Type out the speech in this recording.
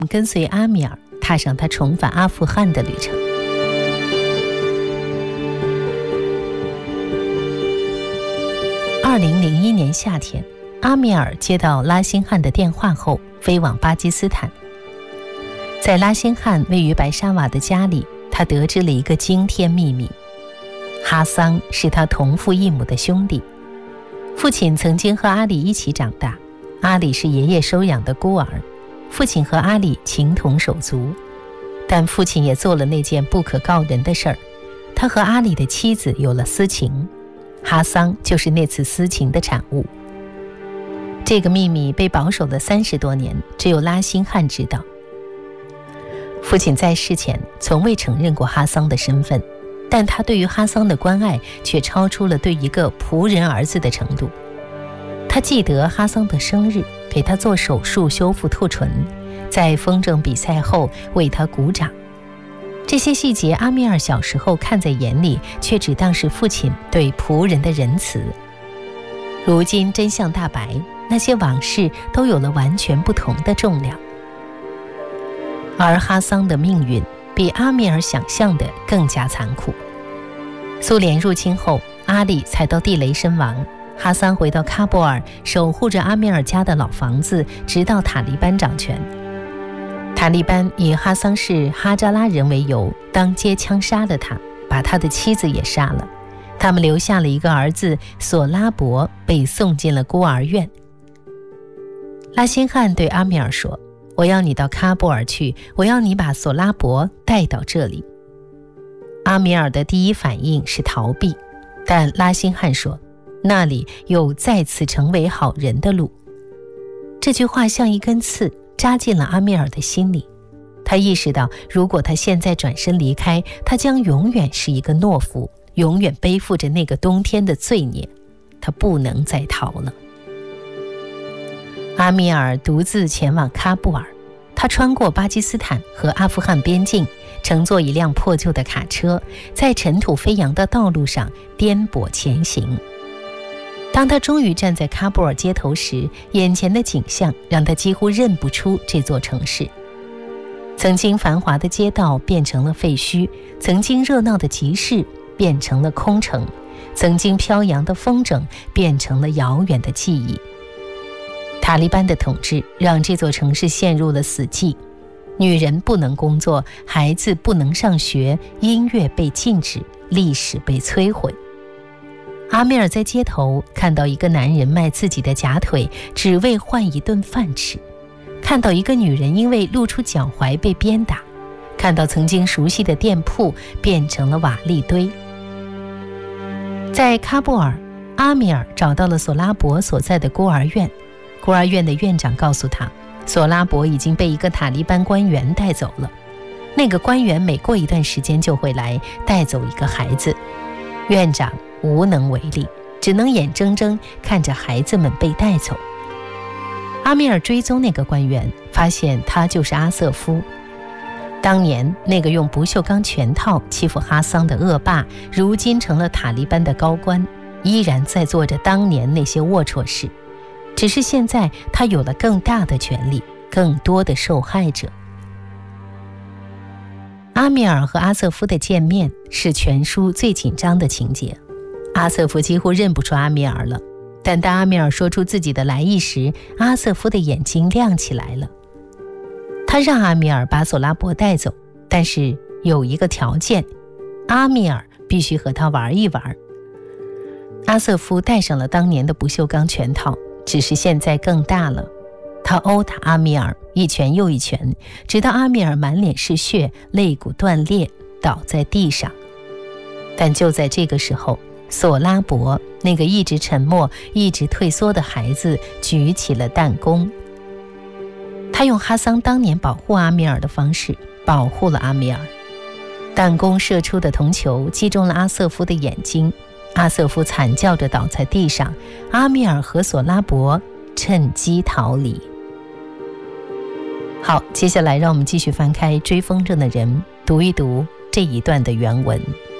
跟随阿米尔踏上他重返阿富汗的旅程。2001年夏天，阿米尔接到拉辛汉的电话后飞往巴基斯坦。在拉辛汉位于白沙瓦的家里，他得知了一个惊天秘密：哈桑是他同父异母的兄弟。父亲曾经和阿里一起长大，阿里是爷爷收养的孤儿，父亲和阿里情同手足。但父亲也做了那件不可告人的事儿，他和阿里的妻子有了私情，哈桑就是那次私情的产物。这个秘密被保守了30多年，只有拉辛汉知道。父亲在世前从未承认过哈桑的身份，但他对于哈桑的关爱却超出了对一个仆人儿子的程度。他记得哈桑的生日，给他做手术修复兔唇，在风筝比赛后为他鼓掌。这些细节阿米尔小时候看在眼里，却只当是父亲对仆人的仁慈。如今真相大白，那些往事都有了完全不同的重量。而哈桑的命运比阿米尔想象的更加残酷。苏联入侵后，阿里踩到地雷身亡，哈桑回到喀布尔，守护着阿米尔家的老房子，直到塔利班掌权。塔利班以哈桑是哈扎拉人为由，当街枪杀了他，把他的妻子也杀了。他们留下了一个儿子索拉伯，被送进了孤儿院。拉辛汉对阿米尔说：“我要你到喀布尔去，我要你把索拉伯带到这里。”阿米尔的第一反应是逃避，但拉辛汉说：“那里有再次成为好人的路。”这句话像一根刺扎进了阿米尔的心里。他意识到，如果他现在转身离开，他将永远是一个懦夫，永远背负着那个冬天的罪孽。他不能再逃了。阿米尔独自前往喀布尔，他穿过巴基斯坦和阿富汗边境，乘坐一辆破旧的卡车，在尘土飞扬的道路上颠簸前行。当他终于站在喀布尔街头时，眼前的景象让他几乎认不出这座城市。曾经繁华的街道变成了废墟，曾经热闹的集市变成了空城，曾经飘扬的风筝变成了遥远的记忆。塔利班的统治让这座城市陷入了死寂，女人不能工作，孩子不能上学，音乐被禁止，历史被摧毁。阿米尔在街头看到一个男人卖自己的假腿，只为换一顿饭吃；看到一个女人因为露出脚踝被鞭打；看到曾经熟悉的店铺变成了瓦砾堆。在喀布尔，阿米尔找到了索拉伯所在的孤儿院。孤儿院的院长告诉他，索拉伯已经被一个塔利班官员带走了。那个官员每过一段时间就会来带走一个孩子。院长无能为力，只能眼睁睁看着孩子们被带走。阿米尔追踪那个官员，发现他就是阿瑟夫。当年那个用不锈钢拳套欺负哈桑的恶霸，如今成了塔利班的高官，依然在做着当年那些龌龊事。只是现在他有了更大的权力，更多的受害者。阿米尔和阿瑟夫的见面是全书最紧张的情节。阿瑟夫几乎认不出阿米尔了，但当阿米尔说出自己的来意时，阿瑟夫的眼睛亮起来了。他让阿米尔把索拉伯带走，但是有一个条件，阿米尔必须和他玩一玩。阿瑟夫戴上了当年的不锈钢拳套，只是现在更大了。他殴打阿米尔，一拳又一拳，直到阿米尔满脸是血，肋骨断裂，倒在地上。但就在这个时候，索拉伯那个一直沉默、一直退缩的孩子举起了弹弓。他用哈桑当年保护阿米尔的方式保护了阿米尔。弹弓射出的铜球击中了阿瑟夫的眼睛，阿瑟夫惨叫着倒在地上，阿米尔和索拉伯趁机逃离。好，接下来让我们继续翻开《追风筝的人》，读一读这一段的原文。